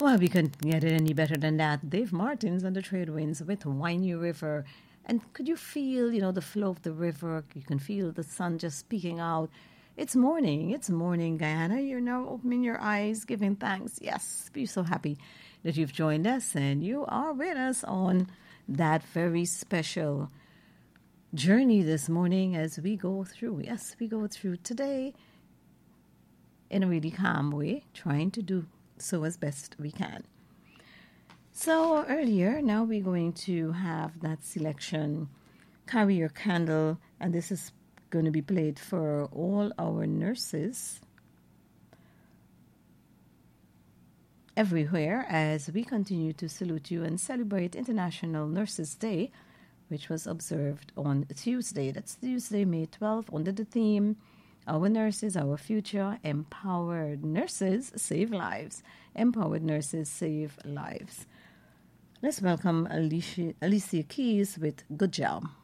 Well, we couldn't get it any better than that. Dave Martins and the Trade Winds with Winey River. And could you feel, the flow of the river? You can feel the sun just peeking out. It's morning, Guyana. You're now opening your eyes, giving thanks. Yes, be so happy that you've joined us and you are with us on that very special journey this morning as we go through. Yes, we go through today in a really calm way, trying to do so as best we can. So earlier, now we're going to have that selection, Carry Your Candle, and this is going to be played for all our nurses everywhere as we continue to salute you and celebrate International Nurses Day, which was observed on Tuesday. That's Tuesday, May 12th, under the theme, Our Nurses, Our Future, Empowered Nurses Save Lives. Empowered Nurses Save Lives. Let's welcome Alicia Keys with Good Job.